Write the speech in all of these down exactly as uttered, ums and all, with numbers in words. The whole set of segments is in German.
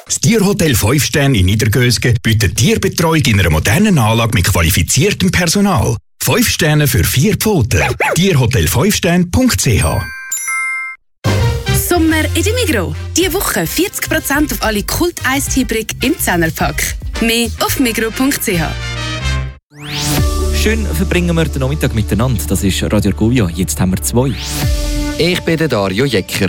Das Tierhotel fünf Sterne in Niedergösgen bietet Tierbetreuung in einer modernen Anlage mit qualifiziertem Personal. fünf Sterne für vier Pfoten. tierhotel fünf sterne punkt c h. Sommer in der Migros. Diese Woche vierzig Prozent auf alle Kult-Eistee-Brick im Zehnerpack. Mehr auf migros punkt c h. Schön verbringen wir den Nachmittag miteinander. Das ist Radio Argovia. Jetzt haben wir zwei. Ich bin der Dario Jecker.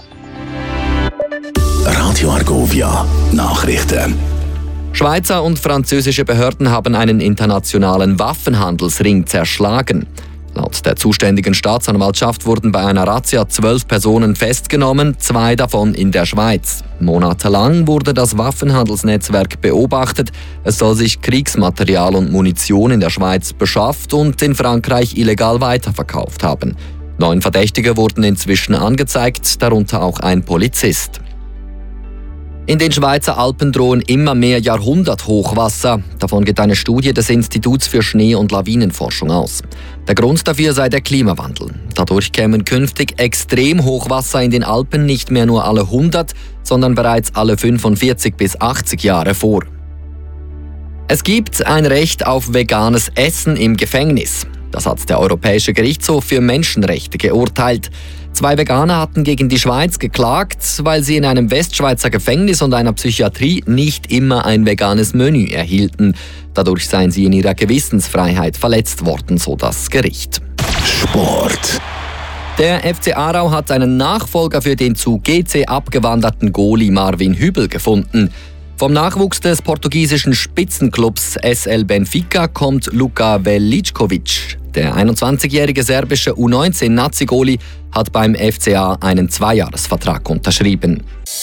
Radio Argovia Nachrichten. Schweizer und französische Behörden haben einen internationalen Waffenhandelsring zerschlagen. Laut der zuständigen Staatsanwaltschaft wurden bei einer Razzia zwölf Personen festgenommen, zwei davon in der Schweiz. Monatelang wurde das Waffenhandelsnetzwerk beobachtet. Es soll sich Kriegsmaterial und Munition in der Schweiz beschafft und in Frankreich illegal weiterverkauft haben. Neun Verdächtige wurden inzwischen angezeigt, darunter auch ein Polizist. In den Schweizer Alpen drohen immer mehr Jahrhunderthochwasser. Davon geht eine Studie des Instituts für Schnee- und Lawinenforschung aus. Der Grund dafür sei der Klimawandel. Dadurch kämen künftig Extremhochwasser in den Alpen nicht mehr nur alle hundert, sondern bereits alle fünfundvierzig bis achtzig Jahre vor. Es gibt ein Recht auf veganes Essen im Gefängnis. Das hat der Europäische Gerichtshof für Menschenrechte geurteilt. Zwei Veganer hatten gegen die Schweiz geklagt, weil sie in einem Westschweizer Gefängnis und einer Psychiatrie nicht immer ein veganes Menü erhielten. Dadurch seien sie in ihrer Gewissensfreiheit verletzt worden, so das Gericht. Sport. Der F C Aarau hat einen Nachfolger für den zu G C abgewanderten Goalie Marvin Hübel gefunden. Vom Nachwuchs des portugiesischen Spitzenclubs S L Benfica kommt Luka Velickovic. Der einundzwanzigjährige serbische U neunzehn Nazi-Goalie hat beim F C A einen Zweijahresvertrag unterschrieben.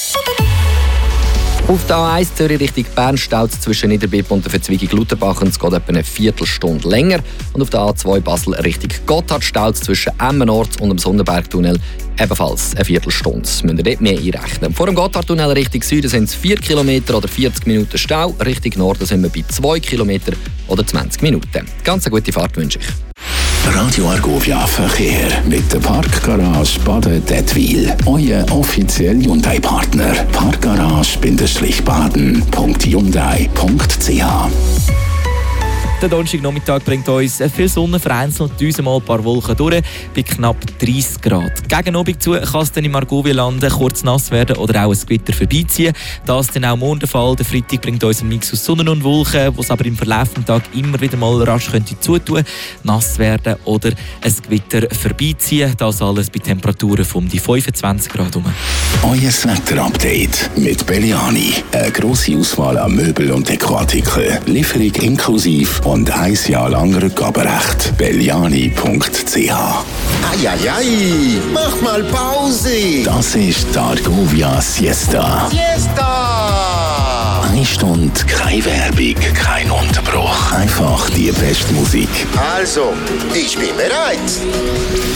Auf der A eins Zürich Richtung Bern staut es zwischen Niederbipp und der Verzweigung Lutherbach. Es geht etwa eine Viertelstunde länger. Und auf der A zwei Basel Richtung Gotthard staut es zwischen Emmenort und dem Sonnenbergtunnel ebenfalls eine Viertelstunde. Müsst ihr dort mehr einrechnen. Vor dem Gotthardtunnel Richtung Süden sind es vier Kilometer oder vierzig Minuten Stau. Richtung Norden sind wir bei zwei Kilometer oder zwanzig Minuten. Ganz eine gute Fahrt wünsche ich. Radio Argovia Verkehr mit der Parkgarage Baden-Dettwil. Euer offizieller Hyundai-Partner. Parkgarage-baden punkt hyundai punkt c h. Der Donnerstagnachmittag bringt uns viel Sonne, vereinzelt uns mal ein paar Wolken durch, bei knapp dreißig Grad. Gegen Abend zu kann es dann im Argovia landen, kurz nass werden oder auch ein Gewitter vorbeiziehen. Das ist dann auch morgen der Fall. Der Freitag bringt uns einen Mix aus Sonne und Wolken, was aber im Verlauf des Tages immer wieder mal rasch könnte zutun, nass werden oder ein Gewitter vorbeiziehen. Das alles bei Temperaturen von die fünfundzwanzig Grad herum. Euer Wetter-Update mit Belliani. Eine grosse Auswahl an Möbel und Dekoartikeln. Lieferung inklusive und ein Jahr lang Rückgaberecht. belliani punkt c h. Eieiei, mach mal Pause! Das ist die Argovia Siesta. Siesta! Eine Stunde, keine Werbung, kein Unterbruch. Einfach die beste Musik. Also, ich bin bereit.